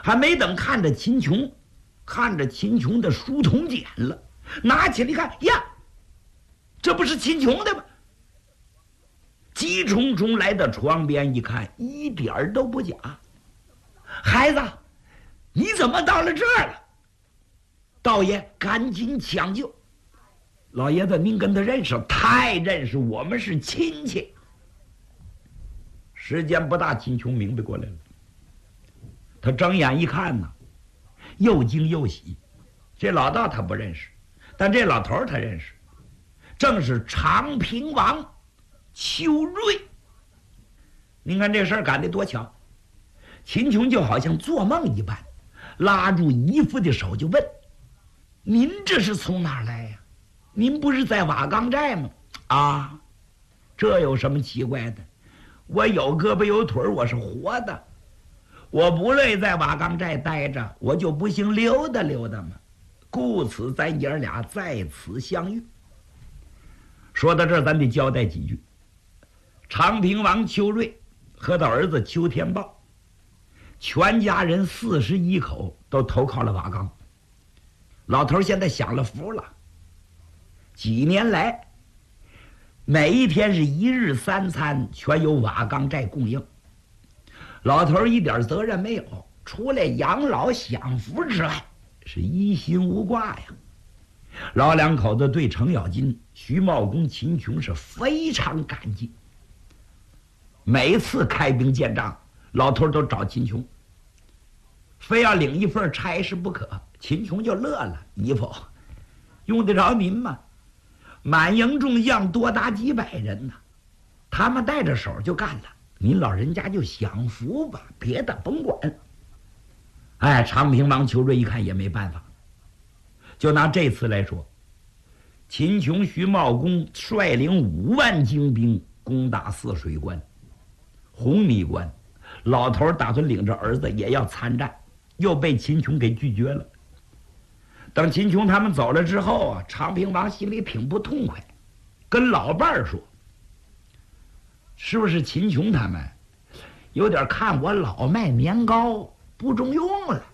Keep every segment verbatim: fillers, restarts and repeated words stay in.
还没等看着秦琼，看着秦琼的书童简了，拿起来一看，呀，这不是秦琼的吗？急冲冲来到床边一看，一点都不假。孩子，你怎么到了这儿了？道爷赶紧抢救。老爷子，您跟他认识？太认识，我们是亲戚。时间不大，秦琼明白过来了。他睁眼一看呢，又惊又喜。这老道他不认识，但这老头他认识，正是长平王邱瑞。您看这事儿赶得多巧！秦琼就好像做梦一般，拉住姨父的手就问：“您这是从哪儿来呀？您不是在瓦岗寨吗？”啊，这有什么奇怪的？我有胳膊有腿，我是活的。我不乐意在瓦岗寨待着，我就不行溜达溜达嘛。故此，咱爷儿俩在此相遇。说到这儿，咱得交代几句。长平王邱瑞和他儿子邱天豹，全家人四十一口都投靠了瓦岗。老头现在享了福了，几年来每一天是一日三餐全由瓦岗寨供应，老头一点责任没有，除了养老享福之外，是一心无挂呀。老两口子对程咬金、徐茂公、秦琼是非常感激。每次开兵见仗，老头都找秦琼，非要领一份差事不可。秦琼就乐了：“姨父，用得着您吗？满营众将多达几百人呢，他们带着手就干了，您老人家就享福吧，别的甭管。”哎，长平王邱瑞一看也没办法，就拿这次来说，秦琼、徐茂公率领五万精兵攻打泗水关、红泥关，老头打算领着儿子也要参战，又被秦琼给拒绝了。等秦琼他们走了之后啊，长平王心里挺不痛快，跟老伴儿说：“是不是秦琼他们有点看我老卖年糕不中用了？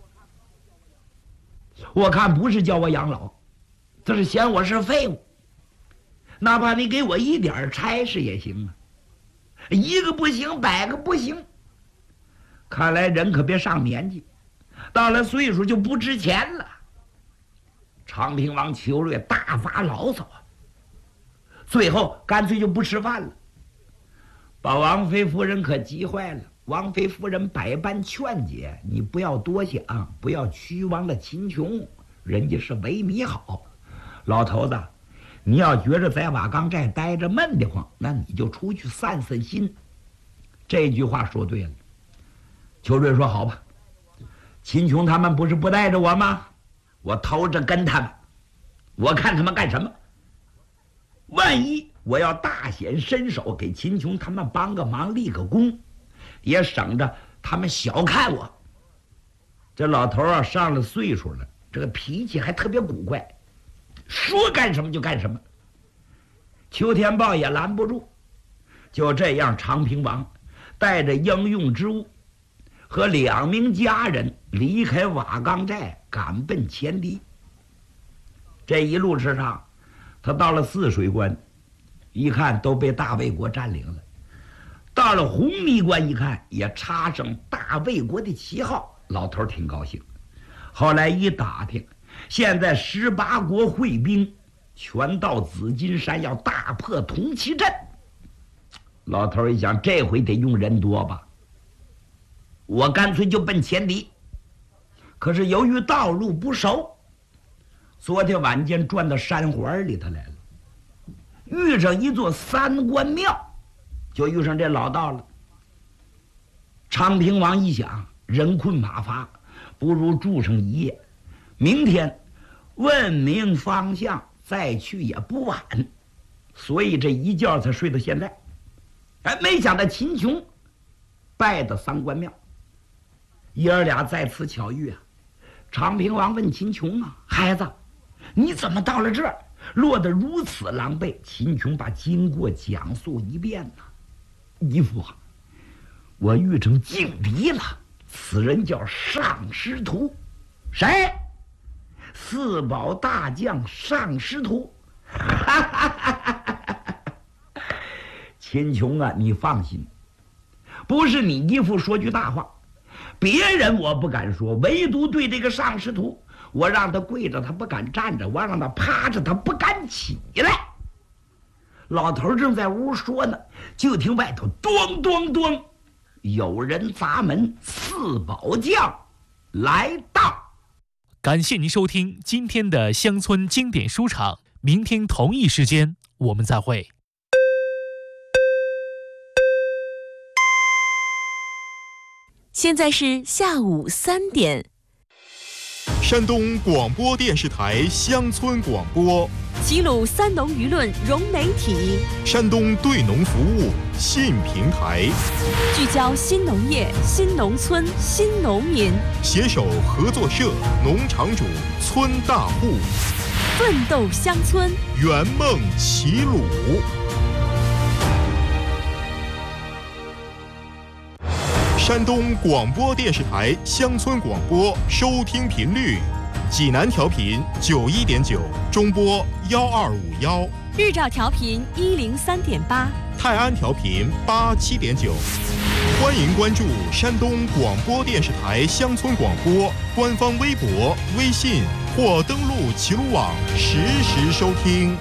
我看不是叫我养老，这是嫌我是废物。哪怕你给我一点差事也行啊，一个不行，百个不行。看来人可别上年纪，到了岁数就不值钱了。”长平王邱瑞大发牢骚啊，最后干脆就不吃饭了，把王妃夫人可急坏了。王妃夫人百般劝解：“你不要多想，不要屈亡了秦琼，人家是为你好。老头子，你要觉着在瓦岗寨待着闷得慌，那你就出去散散心。”这句话说对了。邱瑞说：“好吧，秦琼他们不是不带着我吗？我偷着跟他们，我看他们干什么。万一我要大显身手，给秦琼他们帮个忙，立个功，也省着他们小看我。”这老头啊，上了岁数了，这个脾气还特别古怪，说干什么就干什么。邱天豹也拦不住。就这样，长平王带着应用之物和两名家人离开瓦岗寨，赶奔前敌。这一路之上，他到了泗水关，一看都被大魏国占领了。到了红泥关一看，也插上大魏国的旗号，老头挺高兴。后来一打听，现在十八国会兵全到紫金山，要大破铜旗阵。老头一想，这回得用人多吧，我干脆就奔前敌。可是由于道路不熟，昨天晚间转到山环里头来了，遇上一座三官庙，就遇上这老道了。长平王一想，人困马乏，不如住上一夜，明天问明方向再去也不晚，所以这一觉才睡到现在。哎，没想到秦琼拜到三官庙，爷儿俩在此巧遇啊。长平王问秦琼啊：“孩子，你怎么到了这儿，落得如此狼狈？”秦琼把经过讲述一遍呢。姨父啊，我遇成劲敌了， 此人叫尚师徒。谁？四宝大将尚师徒。秦琼啊，你放心，不是你义父说句大话，别人我不敢说，唯独对这个尚师徒，我让他跪着他不敢站着，我让他趴着他不敢起来。老头正在屋说呢，就听外头咚咚咚，有人砸门，四宝将来到。 感谢您收听今天的乡村经典书场，明天同一时间我们再会。 现在是下午三点。 山东广播电视台乡村广播， 齐鲁三农舆论融媒体， 山东对农服务信平台， 聚焦新农业、新农村、新农民， 携手合作社、农场主、村大户， 奋斗乡村， 圆梦齐鲁。山东广播电视台乡村广播收听频率：济南调频九一点九，中波幺二五幺； 日照调频一零三点八， 泰安调频八七点九。欢迎关注山东广播电视台乡村广播官方微博、微信或登录齐鲁网实时收听。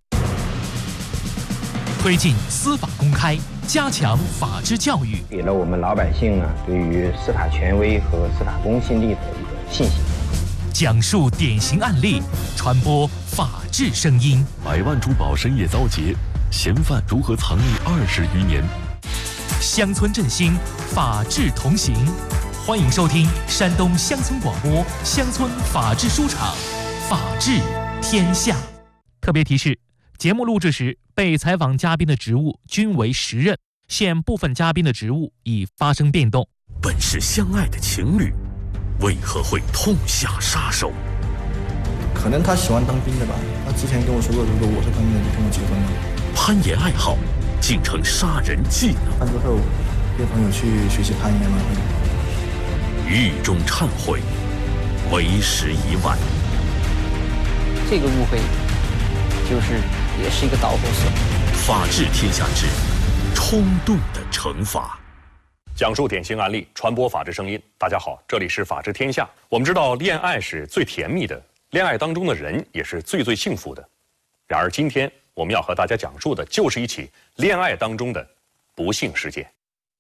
推进司法公开，加强法治教育， 给了我们老百姓呢对于司法权威和司法公信力的一个信心。 讲述典型案例，传播法治声音。 百万珠宝深夜遭劫，嫌犯如何藏匿二十余年？ 乡村振兴，法治同行。欢迎收听山东乡村广播乡村法治书场，法治天下。特别提示：节目录制时，被采访嘉宾的职务均为实任，现部分嘉宾的职务已发生变动。 本是相爱的情侣，为何会痛下杀手？ 可能他喜欢当兵的吧，他之前跟我说过，如果我是当兵的，就跟我结婚了。 攀岩爱好竟成杀人技能。 完之后，跟朋友去学习攀岩嘛。 狱中忏悔，为时已晚。 这个误会，就是也是一个导火索。 法治天下之冲动的惩罚。 讲述典型案例，传播法治声音。大家好，这里是法治天下。我们知道，恋爱是最甜蜜的，恋爱当中的人也是最最幸福的。然而，今天我们要和大家讲述的就是一起恋爱当中的不幸事件。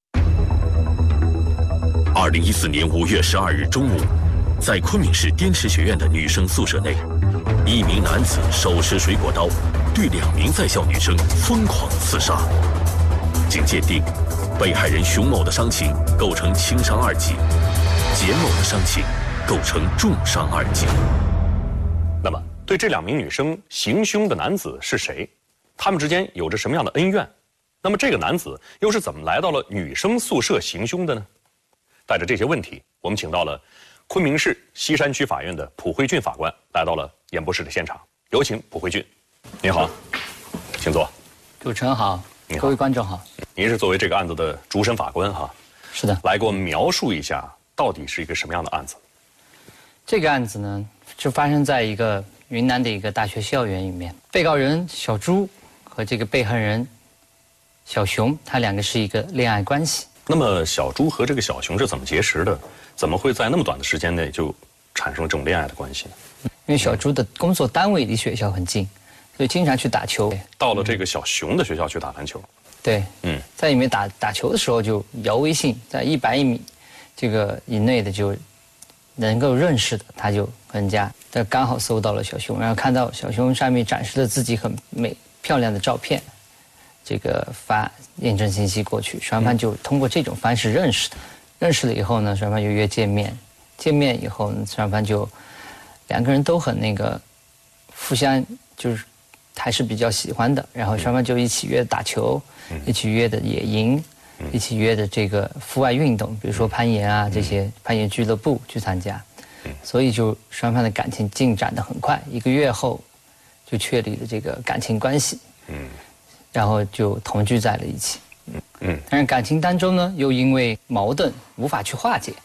二零一四年五月十二日中午，在昆明市滇池学院的女生宿舍内，一名男子手持水果刀，对两名在校女生疯狂刺杀。经鉴定，被害人熊某的伤情构成轻伤二级，简某的伤情构成重伤二级。 那么，对这两名女生行凶的男子是谁？他们之间有着什么样的恩怨？那么，这个男子又是怎么来到了女生宿舍行凶的呢？带着这些问题，我们请到了昆明市西山区法院的蒲慧俊法官来到了演播室的现场。有请蒲慧俊。您好，请坐。 主持人好，各位观众好。 您是作为这个案子的主审法官哈？ 是的。 来给我们描述一下，到底是一个什么样的案子？ 这个案子呢，就发生在一个云南的一个大学校园里面。被告人小朱和这个被害人小熊，他两个是一个恋爱关系。 那么小朱和这个小熊是怎么结识的？怎么会在那么短的时间内就产生了这种恋爱的关系呢？ 因为小朱的工作单位离学校很近，所以经常去打球。 到了这个小熊的学校去打篮球。 对，嗯，在里面打打球的时候就遥微信，在一百米这个以内的就能够认识的，他就跟人家，他刚好搜到了小熊，然后看到小熊上面展示了自己很美漂亮的照片，这个发验证信息过去，双方就通过这种方式认识的。认识了以后呢，双方就约见面，见面以后呢，双方就两个人都很那个，互相就是还是比较喜欢的，然后双方就一起约打球，一起约的野营，一起约的这个户外运动，比如说攀岩啊这些攀岩俱乐部去参加，所以就双方的感情进展得很快，一个月后就确立了这个感情关系，然后就同居在了一起。嗯，但是感情当中呢，又因为矛盾无法去化解，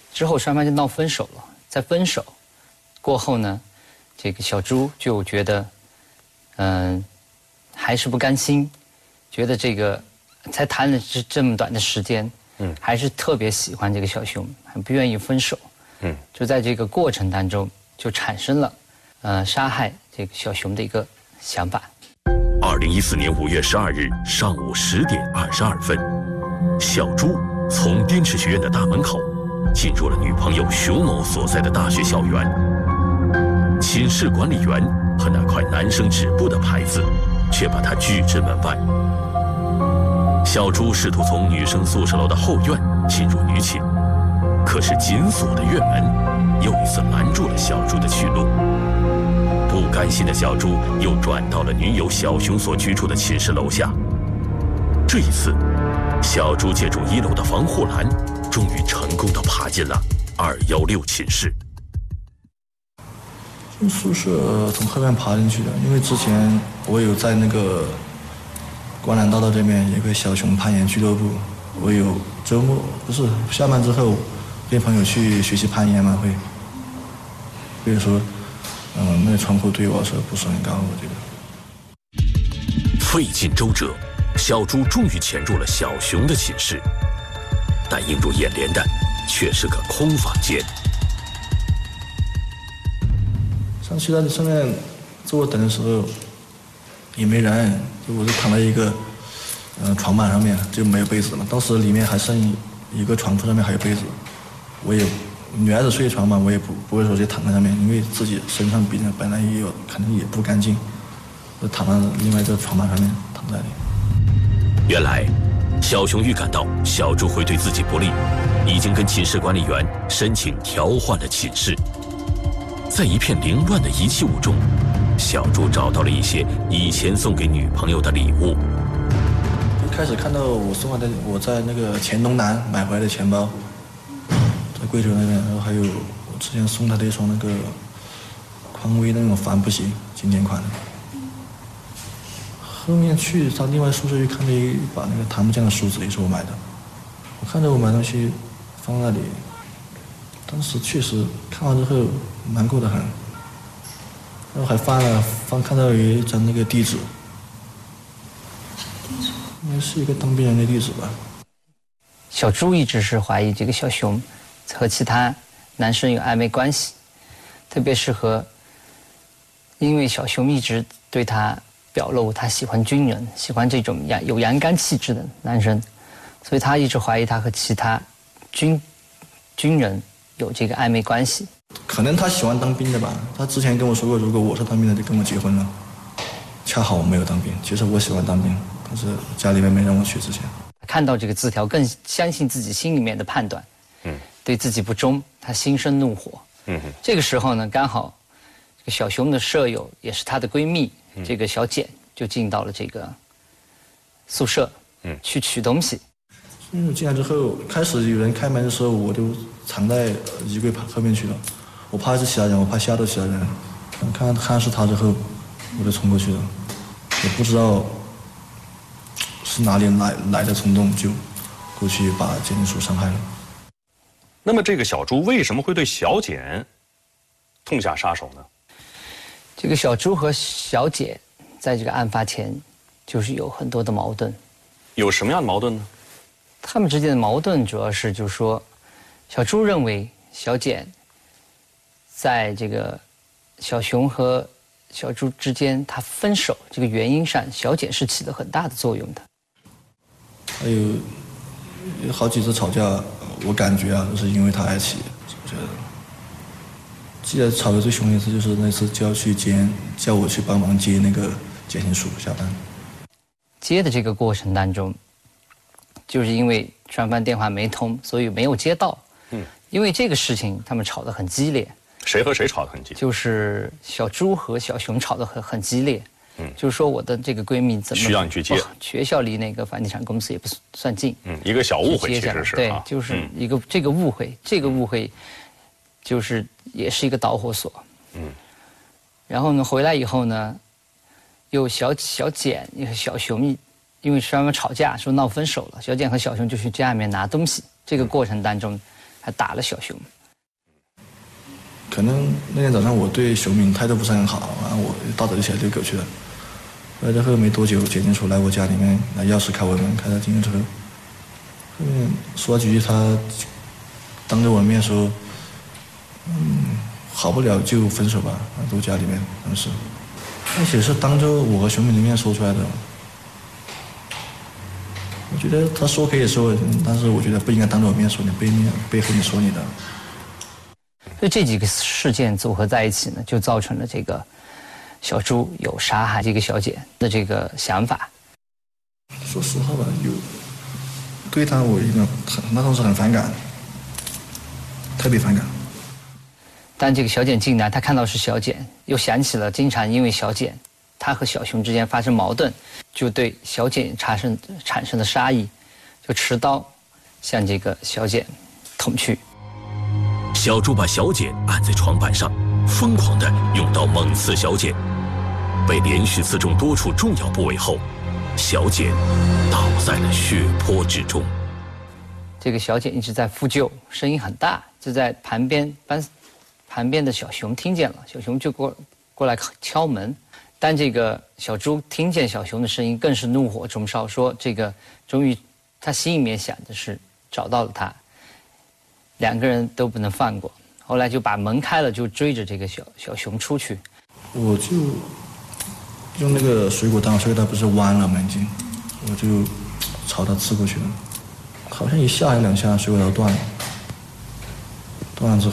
之后双方就闹分手了。在分手过后呢，这个小朱就觉得，嗯、呃，还是不甘心，觉得这个才谈了这这么短的时间，嗯，还是特别喜欢这个小熊，还不愿意分手，嗯，就在这个过程当中就产生了，呃，杀害这个小熊的一个想法。 二零一四年五月十二日上午十点二十二分，小朱从滇池学院的大门口进入了女朋友熊某所在的大学校园。寝室管理员和那块男生止步的牌子却把他拒之门外。小朱试图从女生宿舍楼的后院进入女寝，可是紧锁的院门又一次拦住了小朱的去路。不甘心的小朱又转到了女友小熊所居住的寝室楼下。这一次，小朱借助一楼的防护栏，终于成功地爬进了二一六寝室。 从宿舍从后面爬进去的，因为之前我有在那个观澜大道这边有个小熊攀岩俱乐部，我有周末不是下班之后跟朋友去学习攀岩嘛，会，所以说，嗯，那个窗户对我来说不是很高，我觉得。 费尽周折，小朱终于潜入了小熊的寝室，但映入眼帘的却是个空房间。 上去在上面坐等的时候也没人，就我就躺在一个呃床板上面，就没有被子嘛。当时里面还剩一个床铺，上面还有被子，我也女孩子睡床嘛，我也不不会说就躺在上面，因为自己身上本来本来也有，可能也不干净，就躺在另外一个床板上面躺在里。 原来，小熊预感到小朱会对自己不利，已经跟寝室管理员申请调换了寝室。在一片凌乱的遗弃物中，小朱找到了一些以前送给女朋友的礼物。 一开始看到我送来的，我在那个黔东南买回来的钱包，在贵州那边，然后还有我之前送他的一双那个匡威的那种帆布鞋，经典款的。后面去他另外宿舍又看到一把那个檀木匠的梳子，也是我买的。我看着我买东西放那里，当时确实看完之后难过的很，然后还翻了翻，看到有一张那个地址，应该是一个当兵人的地址吧。 小朱一直是怀疑这个小熊和其他男生有暧昧关系，特别是和，因为小熊一直对他表露他喜欢军人，喜欢这种阳有阳刚气质的男生，所以他一直怀疑他和其他军军人有这个暧昧关系。 可能他喜欢当兵的吧，他之前跟我说过，如果我是当兵的就跟我结婚了。恰好我没有当兵，其实我喜欢当兵，但是家里面没让我去之前。 看到这个字条，更相信自己心里面的判断，嗯，对自己不忠，他心生怒火。嗯哼，这个时候呢，刚好这个小熊的舍友也是她的闺蜜，嗯、这个小简就进到了这个宿舍，嗯，去取东西。 因为进来之后，开始有人开门的时候，我就藏在衣柜后面去了。我怕是其他人，我怕吓到其他人。看看是他之后，我就冲过去了。也不知道是哪里来来的冲动，就过去把简简书伤害了。 那么这个小朱为什么会对小简痛下杀手呢？ 这个小朱和小简在这个案发前就是有很多的矛盾。 有什么样的矛盾呢？ 他们之间的矛盾主要是就是说，小朱认为小简在这个小熊和小朱之间他分手这个原因上，小简是起了很大的作用的。 还有有好几次吵架，我感觉啊，都是因为他而起。我觉得记得吵得最凶的一次就是那次叫去接叫我去帮忙接那个简信书下班。 接的这个过程当中，就是因为双方电话没通，所以没有接到。嗯，因为这个事情他们吵得很激烈。 谁和谁吵得很激烈？ 就是小朱和小熊吵得很很激烈。嗯，就是说我的这个闺蜜怎么需要你去接？ 学校离那个房地产公司也不算近。 嗯，一个小误会其实是对，就是一个、嗯、这个误会，这个误会就是也是一个导火索。嗯，然后呢，回来以后呢，有小小简，有小熊，因为双方吵架，说闹分手了，小简和小熊就去家里面拿东西。这个过程当中， 还打了小熊。 可能那天早上我对熊敏态度不是很好，然后我大早就起来遛狗去了。回来之后没多久，检警署来我家里面，拿钥匙开我门，开到进去之后，后面说了几句，他当着我的面说：“嗯，好不了就分手吧。”在我家里面当时，而且是当着我和熊敏的面说出来的。我觉得他说可以说，但是我觉得不应该当着我面说，你背面背后你说你的。 所以这几个事件组合在一起呢，就造成了这个小朱有杀害这个小姐的这个想法。 说实话吧，有对他我一个很那时候是很反感，特别反感。 但这个小简进来，他看到是小简，又想起了经常因为小简他和小熊之间发生矛盾，就对小简产生产生了杀意，就持刀向这个小简捅去。 小朱把小简按在床板上，疯狂地用刀猛刺小简。被连续刺中多处重要部位后，小简倒在了血泊之中。 这个小简一直在呼救，声音很大，就在旁边班旁边的小熊听见了，小熊就过过来敲门。但这个小朱听见小熊的声音，更是怒火中烧，说这个终于他心里面想的是找到了他，两个人都不能放过。后来就把门开了，就追着这个小小熊出去。 我就用那个水果刀，水果刀不是弯了吗？已经，我就朝他刺过去了，好像一下还两下，水果刀断了。断了之后，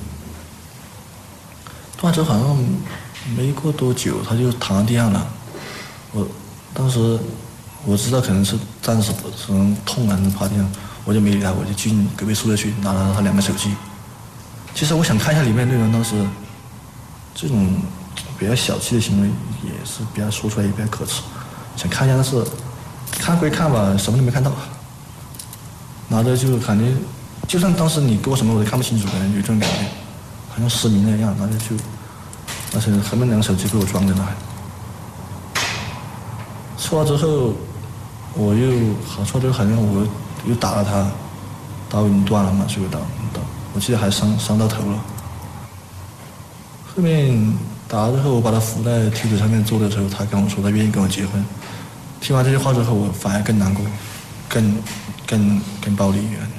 断了之后好像没过多久，他就躺在地上了。我当时我知道可能是暂时可能痛还是趴地上，我就没理他，我就进隔壁宿舍去拿了他两个手机。其实我想看一下里面内容，当时这种比较小气的行为也是比较说出来也比较可耻，想看一下，但是看归看吧，什么都没看到。拿着就感觉，就算当时你给我什么我都看不清楚，感觉有这种感觉，好像失明了一样。拿着就，而且后面两个手机被我装着呢。出来之后，我又好出来之后好像我又打了他，刀已经断了嘛，水果刀刀，我记得还伤伤到头了。后面打了之后，我把他扶在梯子上面坐的时候，他跟我说他愿意跟我结婚。听完这句话之后，我反而更难过，更更更暴力一点。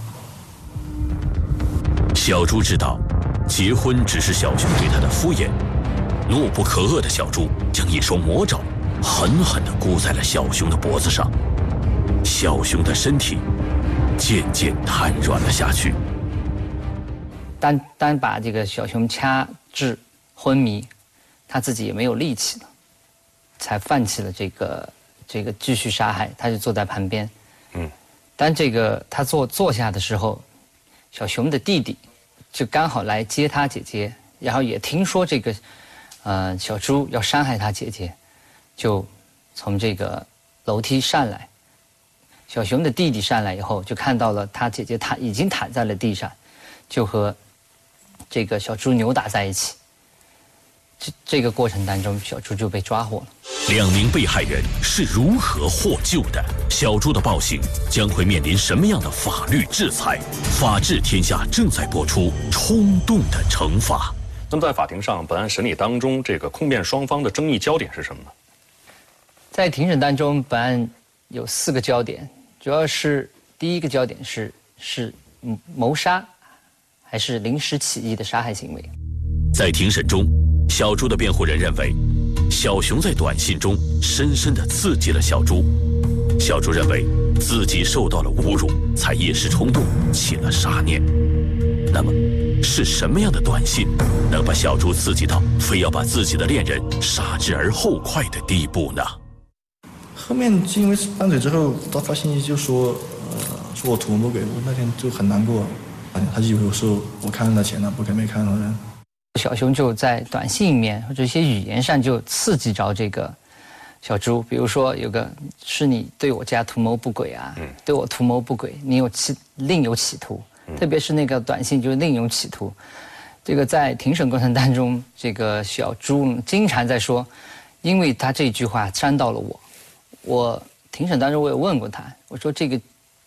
小朱知道，结婚只是小熊对他的敷衍。怒不可遏的小朱将一双魔爪狠狠地箍在了小熊的脖子上，小熊的身体渐渐瘫软了下去。 单单把这个小熊掐至昏迷，他自己也没有力气了，才放弃了这个这个继续杀害。他就坐在旁边，嗯，当这个他坐坐下的时候，小熊的弟弟就刚好来接他姐姐，然后也听说这个，呃，小朱要伤害他姐姐，就从这个楼梯上来。小熊的弟弟上来以后，就看到了他姐姐躺已经躺在了地上，就和这个小朱扭打在一起。这这个过程当中，小朱就被抓获了。 两名被害人是如何获救的？小朱的暴行将会面临什么样的法律制裁？法治天下正在播出《冲动的惩罚》。 那么在法庭上，本案审理当中，这个控辩双方的争议焦点是什么呢？ 在庭审当中，本案有四个焦点，主要是第一个焦点是是谋杀，还是临时起意的杀害行为。 在庭审中，小朱的辩护人认为，小熊在短信中深深地刺激了小朱。小朱认为自己受到了侮辱，才一时冲动起了杀念。那么，是什么样的短信能把小朱刺激到非要把自己的恋人杀之而后快的地步呢？ 后面因为拌嘴之后，他发信息就说，呃，说我图谋不轨，我那天就很难过，他就以为我是我看上他钱了，不该没看上人。 小熊就在短信里面或者一些语言上就刺激着这个小朱，比如说有个是你对我家图谋不轨啊，嗯、对我图谋不轨，你有企另有企图，嗯、特别是那个短信就是另有企图。这个在庭审过程当中，这个小朱经常在说，因为他这句话伤到了我。我庭审当中我有问过他，我说这个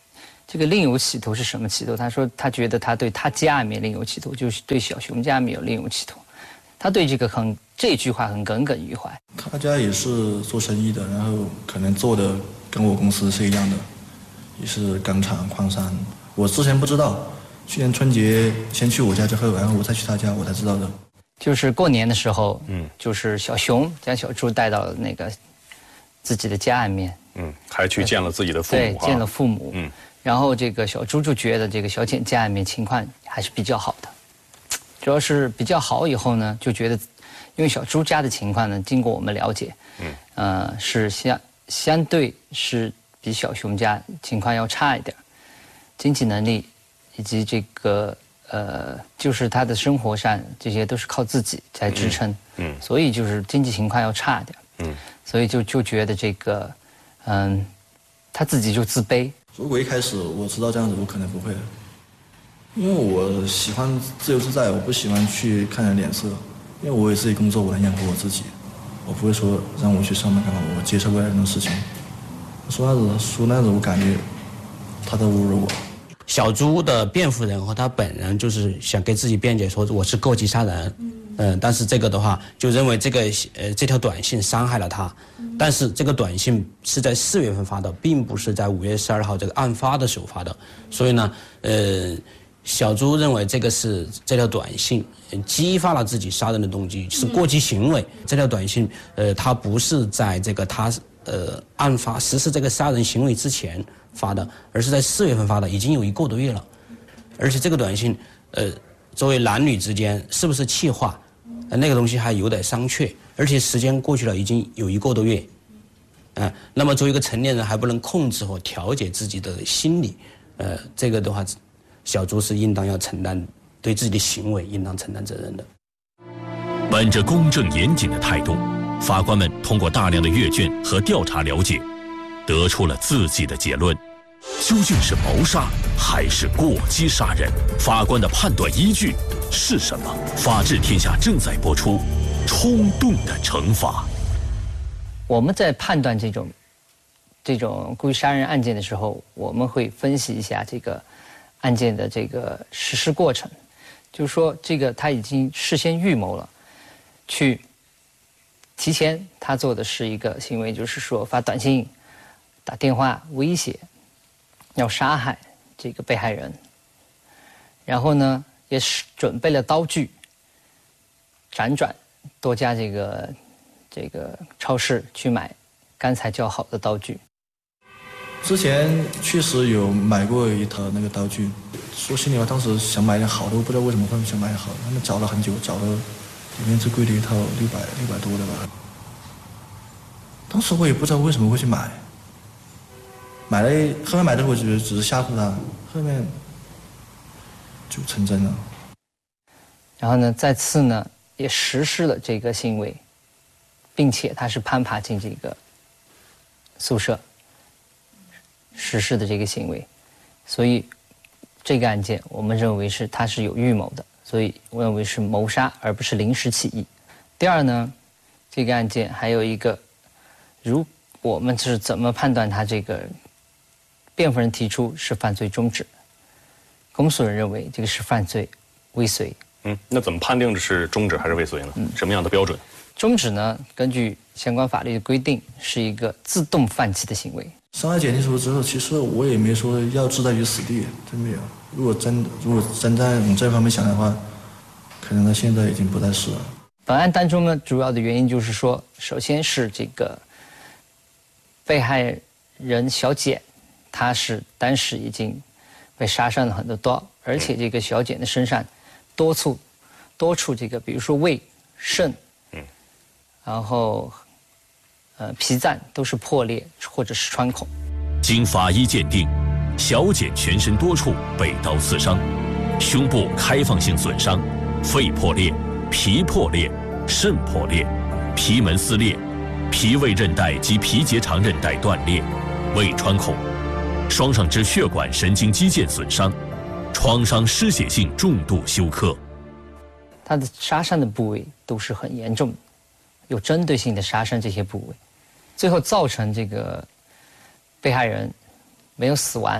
这个另有企图是什么企图？他说他觉得他对他家里面另有企图，就是对小熊家里面有另有企图。他对这个很这句话很耿耿于怀。 他家也是做生意的，然后可能做的跟我公司是一样的，也是钢厂、矿山。我之前不知道，去年春节先去我家之后，然后我再去他家，我才知道的。 就是过年的时候，嗯，就是小熊将小猪带到了那个自己的家里面， 嗯，还去见了自己的父母， 对，见了父母，嗯，然后这个小猪就觉得这个小简家里面情况还是比较好的。主要是比较好以后呢，就觉得，因为小猪家的情况呢，经过我们了解，嗯，呃，是相相对是比小熊家情况要差一点，经济能力以及这个呃，就是他的生活上这些都是靠自己在支撑，嗯，嗯所以就是经济情况要差一点，嗯，所以就就觉得这个，嗯，他自己就自卑。 如果一开始我知道这样子，我可能不会。因为我喜欢自由自在，我不喜欢去看人脸色。因为我有自己工作，我能养活我自己，我不会说让我去上班干嘛，我接受不了这种事情。说那子说那子，我感觉他在侮辱我。 小猪的辩护人和他本人就是想给自己辩解，说我是过激杀人，嗯、呃，但是这个的话就认为这个呃这条短信伤害了他，嗯、但是这个短信是在四月份发的，并不是在五月十二号这个案发的时候发的，所以呢，呃。小猪认为这个是这条短信激发了自己杀人的动机，是过激行为。这条短信，呃，他不是在这个他呃案发实施这个杀人行为之前发的，而是在四月份发的，已经有一个多月了。而且这个短信，呃，作为男女之间是不是气话，呃，那个东西还有点商榷。而且时间过去了，已经有一个多月，啊、呃，那么作为一个成年人还不能控制和调节自己的心理，呃，这个的话。小猪是应当要承担对自己的行为应当承担责任的。 本着公正严谨的态度，法官们通过大量的阅卷和调查了解，得出了自己的结论：究竟是谋杀还是过激杀人？法官的判断依据是什么？法治天下正在播出《冲动的惩罚》。 我们在判断这种这种故意杀人案件的时候，我们会分析一下这个。案件的这个实施过程，就是说，这个他已经事先预谋了，去提前他做的是一个行为，就是说发短信、打电话威胁，要杀害这个被害人，然后呢，也是准备了刀具，辗转多家这个这个超市去买刚才叫好的刀具。 之前确实有买过一套那个刀具，说心里话，当时想买点好的，我不知道为什么会想买好的，他们找了很久，找了里面最贵的一套六百六百多的吧。当时我也不知道为什么会去买，买了后面买的我觉得只是吓唬他，后面就成真了。 然后呢，再次呢也实施了这个行为，并且他是攀爬进这个宿舍。实施的这个行为，所以这个案件我们认为是他是有预谋的，所以我认为是谋杀而不是临时起意。第二呢，这个案件还有一个，如我们是怎么判断他这个辩护人提出是犯罪中止，公诉人认为这个是犯罪未遂。 嗯，那怎么判定的是中止还是未遂呢？嗯，什么样的标准？ 中止呢，根据相关法律的规定，是一个自动放弃的行为。 伤害减轻处之后，其实我也没说要置他于死地，真没有。如果真如果真在往这方面想的话，可能他现在已经不再是了。 本案当中呢，主要的原因就是说，首先是这个被害人小简，她是当时已经被杀伤了很多刀，而且这个小简的身上多处多处这个，比如说胃、肾，嗯，然后。呃，脾脏都是破裂或者是穿孔。 经法医鉴定，小简全身多处被刀刺伤，胸部开放性损伤，肺破裂、脾破裂、肾破裂、皮门撕裂、脾胃韧带及皮结肠韧带断裂、胃穿孔，双上肢血管神经肌腱损伤，创伤失血性重度休克。 他的杀伤的部位都是很严重的，有针对性的杀伤这些部位。最后造成这个被害人没有死亡，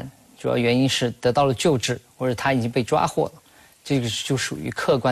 主要原因是得到了救治，或者他已经被抓获了，这个就属于客观。